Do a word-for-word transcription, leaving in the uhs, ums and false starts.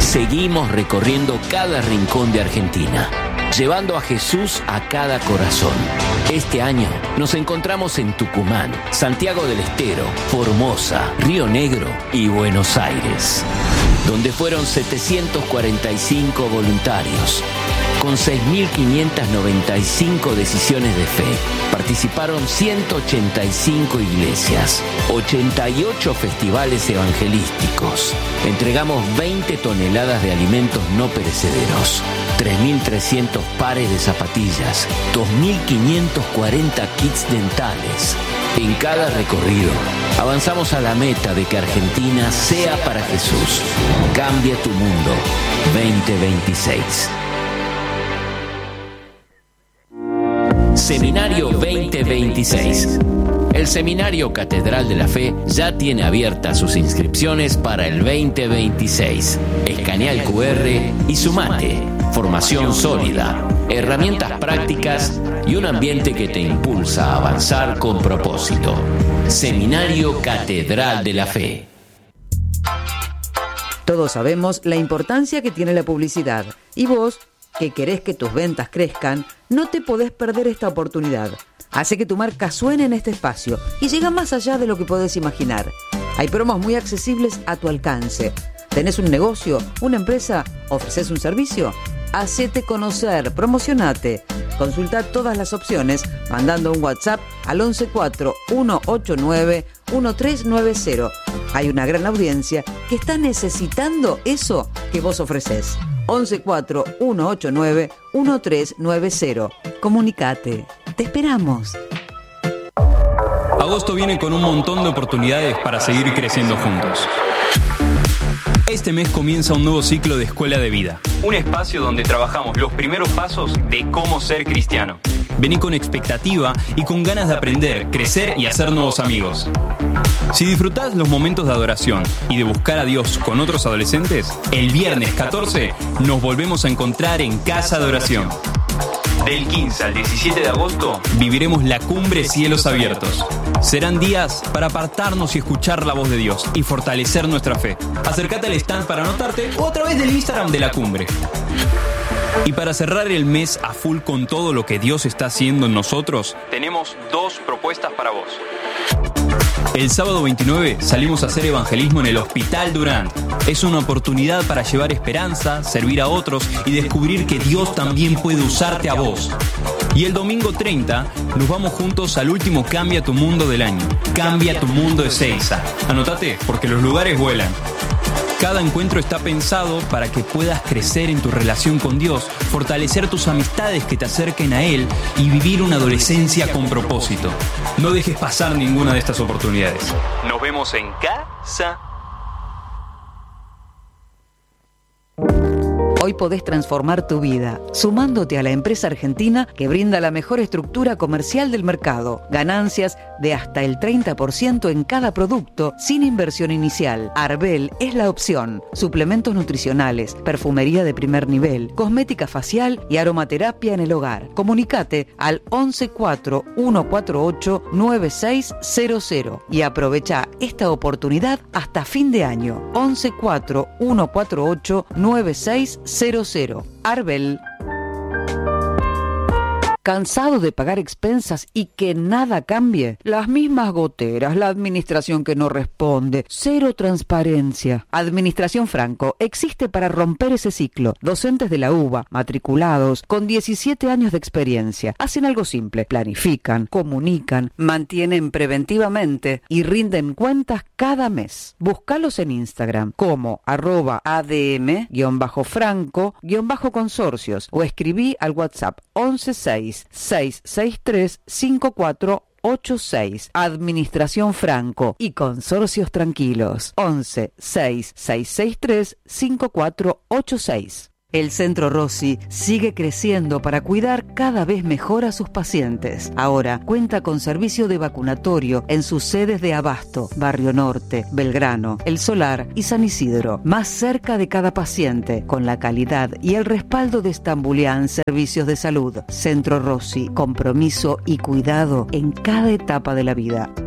Seguimos recorriendo cada rincón de Argentina, llevando a Jesús a cada corazón. Este año nos encontramos en Tucumán, Santiago del Estero, Formosa, Río Negro y Buenos Aires, donde fueron setecientos cuarenta y cinco voluntarios. Con seis mil quinientas noventa y cinco decisiones de fe, participaron ciento ochenta y cinco iglesias, ochenta y ocho festivales evangelísticos. Entregamos veinte toneladas de alimentos no perecederos, tres mil trescientos pares de zapatillas, dos mil quinientos cuarenta kits dentales. En cada recorrido, avanzamos a la meta de que Argentina sea para Jesús. Cambia tu mundo veinte veintiséis. Seminario veinte veintiséis. El Seminario Catedral de la Fe ya tiene abiertas sus inscripciones para el veinte veintiséis. Escanea el cu erre y sumate. Formación sólida, herramientas prácticas y un ambiente que te impulsa a avanzar con propósito. Seminario Catedral de la Fe. Todos sabemos la importancia que tiene la publicidad. Y vos, que querés que tus ventas crezcan, no te podés perder esta oportunidad. Hace que tu marca suene en este espacio y llega más allá de lo que podés imaginar. Hay promos muy accesibles a tu alcance. ¿Tenés un negocio, una empresa? ¿Ofreces un servicio? Hacete conocer, promocionate. Consulta todas las opciones mandando un WhatsApp al once cuatro uno ocho nueve uno tres nueve cero. Hay una gran audiencia que está necesitando eso que vos ofrecés. once cuatro uno ocho nueve uno tres nueve cero. Comunicate. Te esperamos. Agosto viene con un montón de oportunidades para seguir creciendo juntos. Este mes comienza un nuevo ciclo de Escuela de Vida. Un espacio donde trabajamos los primeros pasos de cómo ser cristiano. Vení con expectativa y con ganas de aprender, crecer y hacer nuevos amigos. Si disfrutás los momentos de adoración y de buscar a Dios con otros adolescentes, el viernes catorce nos volvemos a encontrar en Casa de Oración. Del quince al diecisiete de agosto viviremos la cumbre Cielos Abiertos. Serán días para apartarnos y escuchar la voz de Dios y fortalecer nuestra fe. Acércate al stand para anotarte o a través del Instagram de la cumbre. Y para cerrar el mes a full con todo lo que Dios está haciendo en nosotros, tenemos dos propuestas para vos. El sábado veintinueve salimos a hacer evangelismo en el Hospital Durán. Es una oportunidad para llevar esperanza, servir a otros y descubrir que Dios también puede usarte a vos. Y el domingo treinta nos vamos juntos al último Cambia tu Mundo del año. Cambia tu Mundo de Seiza. Anótate porque los lugares vuelan. Cada encuentro está pensado para que puedas crecer en tu relación con Dios, fortalecer tus amistades que te acerquen a Él y vivir una adolescencia con propósito. No dejes pasar ninguna de estas oportunidades. Nos vemos en casa. Hoy podés transformar tu vida, sumándote a la empresa argentina que brinda la mejor estructura comercial del mercado. Ganancias de hasta el treinta por ciento en cada producto, sin inversión inicial. Arbel es la opción. Suplementos nutricionales, perfumería de primer nivel, cosmética facial y aromaterapia en el hogar. Comunicate al once cuatro uno cuatro ocho nueve seis cero cero y aprovecha esta oportunidad hasta fin de año. once cuatro uno cuatro ocho nueve seis cero cero. Arbel. ¿Cansado de pagar expensas y que nada cambie? Las mismas goteras, la administración que no responde, cero transparencia. Administración Franco existe para romper ese ciclo. Docentes de la UBA, matriculados, con diecisiete años de experiencia. Hacen algo simple, planifican, comunican, mantienen preventivamente y rinden cuentas cada mes. Búscalos en Instagram como arroba adm-franco-consorcios o escribí al WhatsApp once seis seis seis tres cinco cuatro ocho seis. Administración Franco y Consorcios Tranquilos. once seis seis seis tres cinco cuatro ocho seis. El Centro Rossi sigue creciendo para cuidar cada vez mejor a sus pacientes. Ahora cuenta con servicio de vacunatorio en sus sedes de Abasto, Barrio Norte, Belgrano, El Solar y San Isidro, más cerca de cada paciente, con la calidad y el respaldo de Estambulián Servicios de Salud. Centro Rossi, compromiso y cuidado en cada etapa de la vida.